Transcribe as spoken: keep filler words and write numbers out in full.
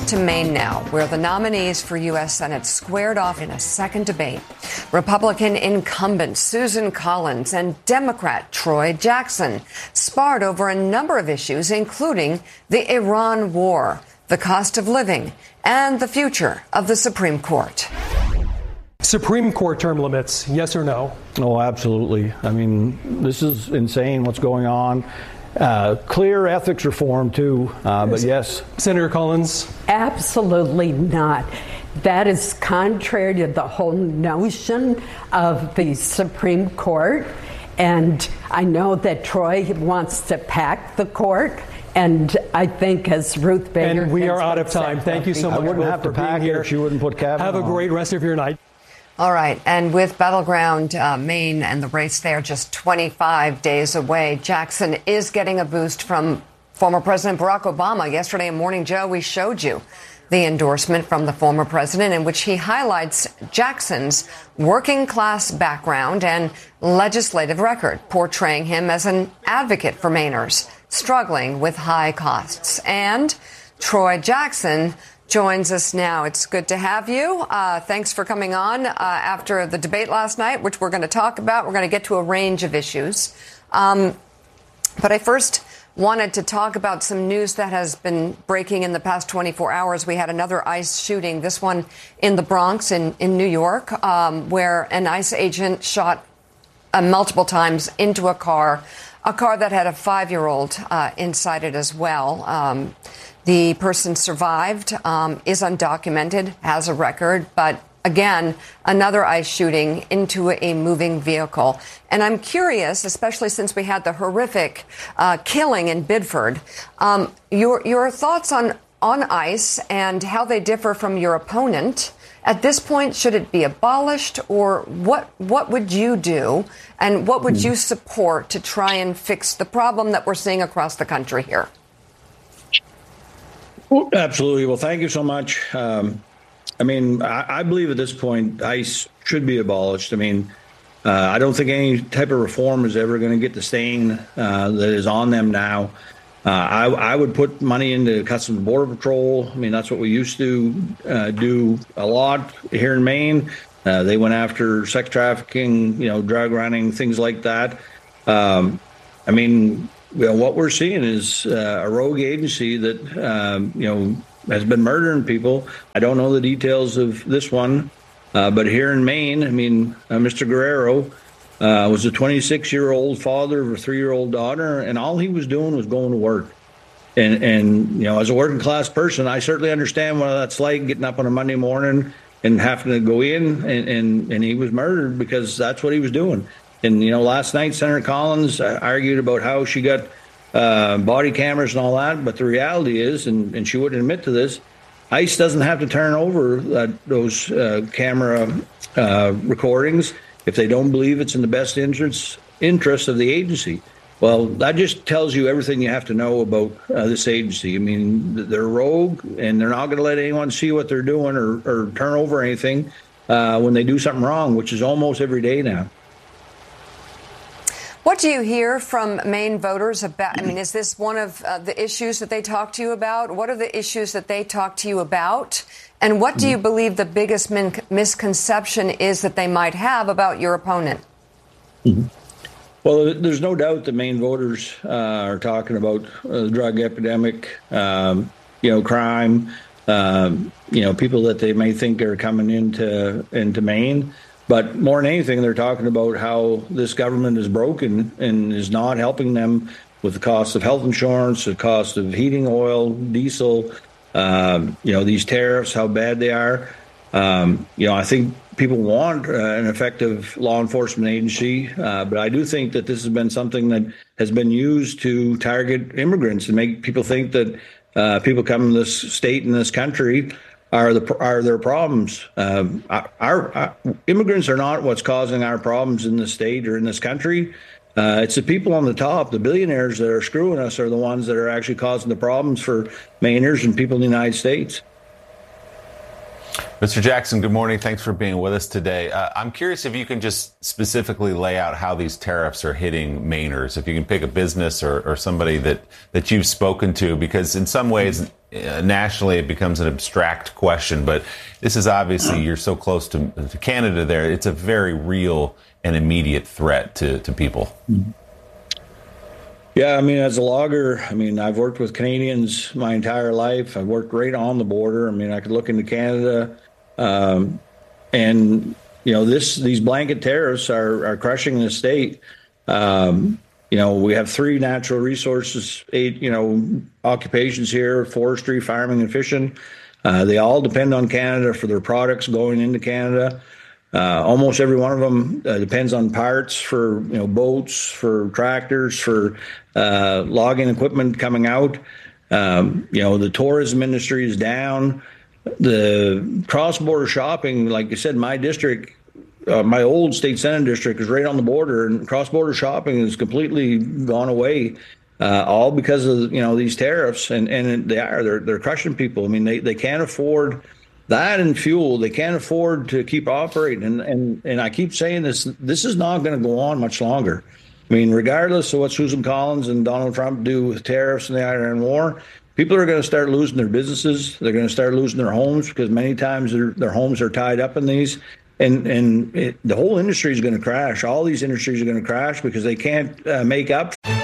to Maine now, where the nominees for U S. Senate squared off in a second debate. Republican incumbent Susan Collins and Democrat Troy Jackson sparred over a number of issues, including the Iran war, the cost of living, and the future of the Supreme Court. Supreme Court term limits, yes or no? Oh, absolutely. I mean, this is insane what's going on. Uh, clear ethics reform, too, uh, but yes. Senator Collins? Absolutely not. That is contrary to the whole notion of the Supreme Court. And I know that Troy wants to pack the court. And I think, as Ruth Bader And we are out of time. Thank you so much. I wouldn't have to pack it if she wouldn't put Kavanaugh. Have a great rest of your night. All right. And with Battleground uh, Maine and the race there just twenty-five days away, Jackson is getting a boost from former President Barack Obama. Yesterday in Morning Joe, we showed you the endorsement from the former president in which he highlights Jackson's working class background and legislative record, portraying him as an advocate for Mainers struggling with high costs. And Troy Jackson joins us now. It's good to have you. Uh, thanks for coming on uh, after the debate last night, which we're going to talk about. We're going to get to a range of issues. Um, but I first wanted to talk about some news that has been breaking in the past twenty-four hours. We had another ICE shooting, this one in the Bronx in, in New York, um, where an ICE agent shot uh, multiple times into a car, a car that had a five-year-old uh, inside it as well. Um, The person survived, um, is undocumented, has a record, but again, another ICE shooting into a moving vehicle. And I'm curious, especially since we had the horrific uh, killing in Bidford, um, your your thoughts on, on ICE and how they differ from your opponent. At this point, should it be abolished, or what what would you do and what would you support to try and fix the problem that we're seeing across the country here? Absolutely. Well, thank you so much. Um, I mean, I, I believe at this point, ICE should be abolished. I mean, uh, I don't think any type of reform is ever going to get the stain uh, that is on them now. Uh, I, I would put money into Customs and Border Patrol. I mean, that's what we used to uh, do a lot here in Maine. Uh, they went after sex trafficking, you know, drug running, things like that. Um, I mean, well, what we're seeing is uh, a rogue agency that, um, you know, has been murdering people. I don't know the details of this one, uh, but here in Maine, I mean, uh, Mister Guerrero uh, was a twenty-six-year-old father of a three-year-old daughter, and all he was doing was going to work. And, and you know, as a working class person, I certainly understand what that's like, getting up on a Monday morning and having to go in, and, and, and he was murdered because that's what he was doing. And, you know, last night, Senator Collins argued about how she got uh, body cameras and all that. But the reality is, and, and she wouldn't admit to this, ICE doesn't have to turn over uh, those uh, camera uh, recordings if they don't believe it's in the best interest, interest of the agency. Well, that just tells you everything you have to know about uh, this agency. I mean, they're rogue, and they're not going to let anyone see what they're doing or, or turn over anything uh, when they do something wrong, which is almost every day now. What do you hear from Maine voters about? I mean, is this one of uh, the issues that they talk to you about? What are the issues that they talk to you about? And what do you believe the biggest min- misconception is that they might have about your opponent? Mm-hmm. Well, there's no doubt that Maine voters uh, are talking about uh, the drug epidemic, um, you know, crime, um, you know, people that they may think are coming into into Maine. But more than anything, they're talking about how this government is broken and is not helping them with the cost of health insurance, the cost of heating oil, diesel, um, you know, these tariffs, how bad they are. Um, you know, I think people want uh, an effective law enforcement agency, uh, but I do think that this has been something that has been used to target immigrants and make people think that uh, people coming to this state and this country are the are their problems. Um, our, our immigrants are not what's causing our problems in this state or in this country. Uh, it's the people on the top, the billionaires that are screwing us, are the ones that are actually causing the problems for Mainers and people in the United States. Mister Jackson, good morning. Thanks for being with us today. Uh, I'm curious if you can just specifically lay out how these tariffs are hitting Mainers, if you can pick a business or, or somebody that, that you've spoken to, because in some ways uh, nationally it becomes an abstract question, but this is obviously, you're so close to, to Canada there, it's a very real and immediate threat to, to people. Yeah, I mean, as a logger, I mean, I've worked with Canadians my entire life. I've worked right on the border. I mean, I could look into Canada, um, and you know, this these blanket tariffs are are crushing the state. Um, you know, we have three natural resources, eight you know occupations here: forestry, farming, and fishing. Uh, they all depend on Canada for their products going into Canada. Uh, almost every one of them uh, depends on parts for you know boats, for tractors, for uh, logging equipment coming out. Um, you know, the tourism industry is down. The cross-border shopping, like I said, my district, uh, my old state senate district is right on the border, and cross-border shopping has completely gone away, uh, all because of you know these tariffs, and and they are they're they're crushing people. I mean, they they can't afford that and fuel. They can't afford to keep operating. And, and, and I keep saying this, this is not going to go on much longer. I mean, regardless of what Susan Collins and Donald Trump do with tariffs and the Iran war, people are going to start losing their businesses. They're going to start losing their homes because many times their, their homes are tied up in these. And, and it, the whole industry is going to crash. All these industries are going to crash because they can't uh, make up.